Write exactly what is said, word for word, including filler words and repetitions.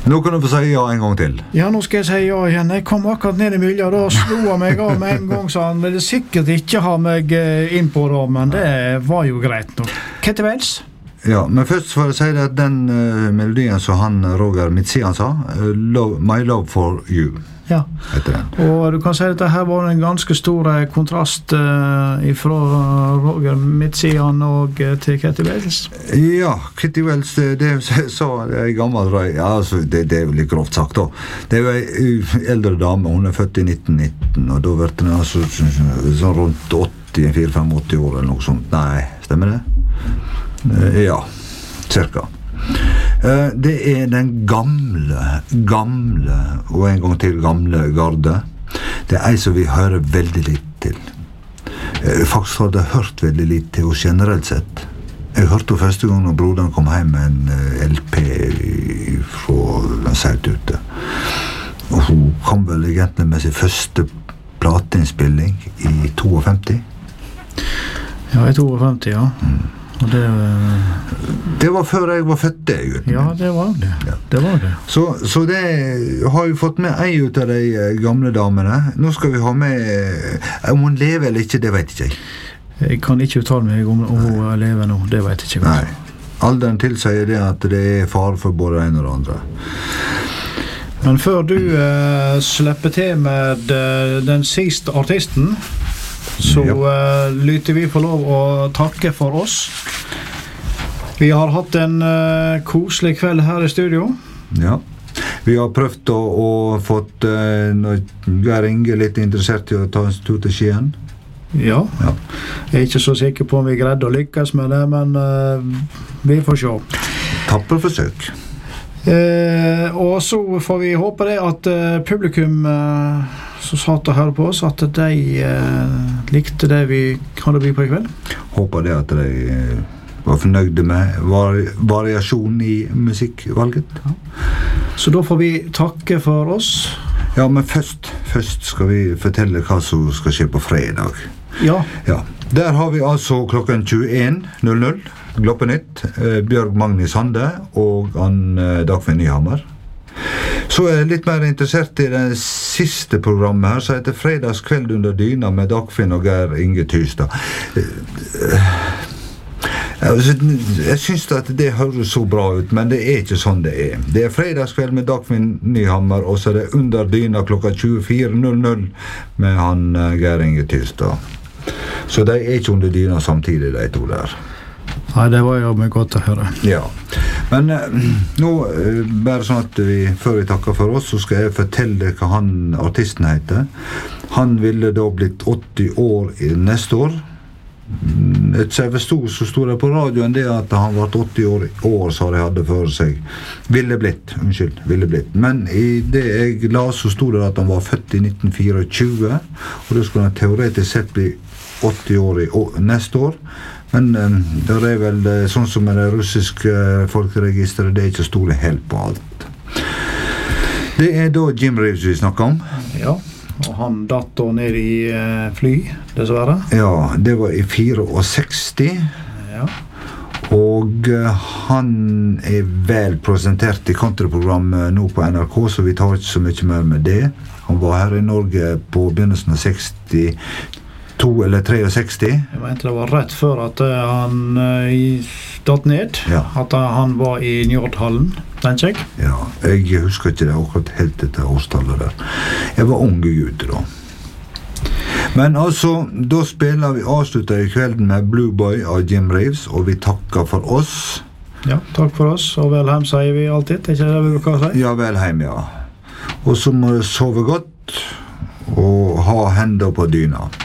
Nå kan du få si ja en gang til. Ja, nå skal jeg si ja igjen. Jeg kom akkurat ned i miljøet, da slo han meg av med en gang, så han ville sikkert ikke ha meg inn på det, men det var jo greit nok. Ketil Wells? Ja, men først får jeg si det at den uh, melodien som han, Roger Midtsian sa, uh, love, My Love for You. Ja, heter den. Og du kan si at dette var en ganske stor kontrast uh, fra Roger Midtsian og uh, til Ketil Wells. Ja, Ketil Wells, det, det sa det er gammel røy. Ja, altså, det, det er jo litt grovt sagt da. Det er jo en eldre dame, hun er født i nitten nitten, og da ble den altså sånn rundt åtti, fire til åtti år eller noe sånt. Nei, stemmer det? Uh, ja, cirka. Uh, det er den gamle, gamle, og en gang til gamle garde. Det er en som vi hører veldig litt til. Uh, faktisk hadde jeg hørt veldig litt til henne generelt sett. Jeg hørte henne første gang når broderen kom hjem med en uh, L P fra Sautute. Og hun kom vel egentlig med sin første plateinnspilling i femtito. Ja, i femtito, ja. Mm. Og det, det var før jeg var født, det, egentlig. Ja, det var det. Ja. Det var det. Så, så det har vi fått med en ut av de gamle damene. Nå skal vi ha med, om hun lever eller ikke, det vet ikke jeg. Jeg kan ikke uttale meg om, om hun lever nå, det vet jeg ikke. Nei, alderen tilsier det at det er fare for både en og det andre. Men før du uh, slipper til med uh, den siste artisten, så uh, lyter vi for lov å takke for oss. Vi har hatt en uh, koselig kveld her i studio. Ja, vi har prøvd å, å fått uh, Geir Inge litt interessert i å ta en tur til Skien. Ja. ja, jeg er ikke så sikker på om vi greide å lykkes med det, men uh, vi får se. Tapper forsøk. Uh, og så får vi håpe det at uh, publikum uh, som satt og hørte på oss, at de uh, likte det vi hadde by på i kveld. Håper det at de uh, var fornøyde med vari variasjon i musikkvalget. Ja. Så da får vi takke for oss. Ja, men først, først skal vi fortelle hva som skal skje på fredag. Ja. Ja. Der har vi altså klokken tjueen null null Gloppenytt, eh, Bjørg Magni Sande og han, eh, Dagfinn Nyhammer. Så er jeg litt mer interessert i det siste programmet her, som heter Fredagskveld under dyna med Dagfinn og Geir Inge Tystad. Jeg synes at det høres så bra ut, men det er ikke sånn det er. Det er Fredagskveld med Dagfinn Nyhammer, og så er det under dyna klokka tjuefire null null med han Geir Inge Tystad. Så de er ikke under dyna samtidig, de to der. Nei, det var jo mye godt å høre. Ja, men eh, nå, eh, bare sånn at vi, før vi takker for oss, så skal jeg fortelle hva han, artisten heter. Han ville da blitt åtti år i neste år. Et stor, så stod det på radioen det at han var åtti år, år så de hadde for seg. Ville blitt, unnskyld, ville blitt. Men i det jeg la, så stod det at han var født i nitten tjuefire, og da skulle han teoretisk sett bli åtti år i år, neste år. Men um, det er vel uh, sånn som med det russiske uh, folkeregisteret, det er ikke store helt på alt. Det er da Jim Reeves vi snakker om. Ja, og han datt da ned i uh, fly, dessverre. Ja, det var i sekstifire. Ja. Og uh, han er vel presentert i countryprogrammet nå på N R K, så vi tar ikke så mye mer med det. Han var her i Norge på begynnelsen av seksti to eller sekstitre. Jeg mente det var rett før at uh, han uh, datt ned. Ja. At uh, han var i Njordhallen, tenker jeg. Ja, jeg husker ikke det akkurat helt etter årstallet der. Jeg var unge gutt da. Men altså, da spiller vi avsluttet i kvelden med Blue Boy av Jim Reeves, og vi takker for oss. Ja, takk for oss, og vel hjem sier vi alltid, er ikke det vi bruker å si? Ja, vel hjem, ja. Og så må du sove godt, og ha hender på dyna.